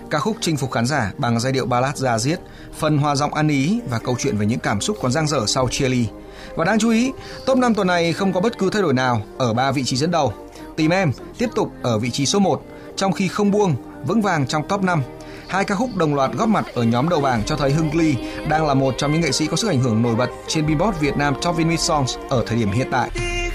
Ca khúc chinh phục khán giả bằng giai điệu ballad da diết, phần hòa giọng ăn ý và câu chuyện về những cảm xúc còn dang dở sau chia ly. Và đáng chú ý, top 5 tuần này không có bất cứ thay đổi nào ở 3 vị trí dẫn đầu. Tìm Em tiếp tục ở vị trí số 1, trong khi Không Buông vững vàng trong top 5. Hai ca khúc đồng loạt góp mặt ở nhóm đầu bảng cho thấy Hưng Lee đang là một trong những nghệ sĩ có sức ảnh hưởng nổi bật trên Billboard Việt Nam Top Vinmix Songs ở thời điểm hiện tại.